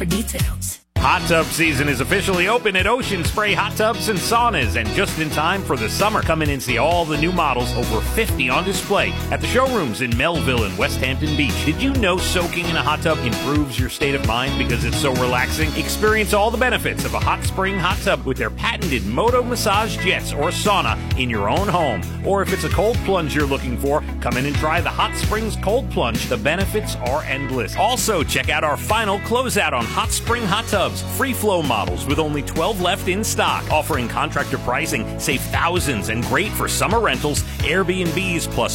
for details. Hot tub season is officially open at Ocean Spray Hot Tubs and Saunas, and just in time for the summer. Come in and see all the new models, over 50 on display, at the showrooms in Melville and West Hampton Beach. Did you know soaking in a hot tub improves your state of mind because it's so relaxing? Experience all the benefits of a hot spring hot tub with their patented Moto Massage Jets or sauna in your own home. Or if it's a cold plunge you're looking for, come in and try the Hot Springs Cold Plunge. The benefits are endless. Also, check out our final closeout on Hot Spring Hot Tubs. Free flow models with only 12 left in stock. Offering contractor pricing, save thousands, and great for summer rentals, Airbnbs, plus